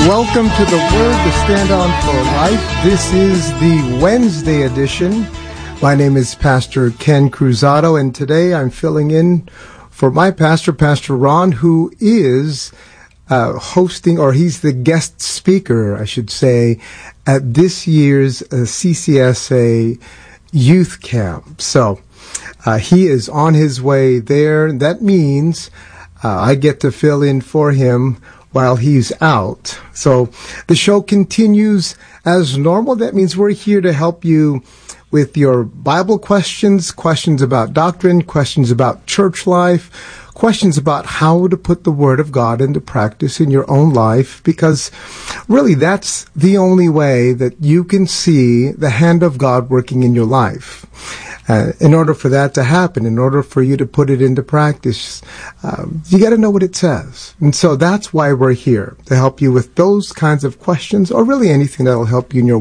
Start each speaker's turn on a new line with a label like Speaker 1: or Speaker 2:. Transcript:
Speaker 1: Welcome to the Word to Stand On for Life. This is the Wednesday edition. My name is Pastor Ken Cruzado, and today I'm filling in for my pastor, Pastor Ron, who is hosting, or he's the guest speaker, I should say, at this year's CCSA youth camp. So he is on his way there. That means I get to fill in for him while he's out. So the show continues as normal. That means we're here to help you with your Bible questions, questions about doctrine, questions about church life, questions about how to put the Word of God into practice in your own life, because really that's the only way that you can see the hand of God working in your life. In order for that to happen, in order for you to put it into practice, you got to know what it says. And so that's why we're here, to help you with those kinds of questions, or really anything that will help you in your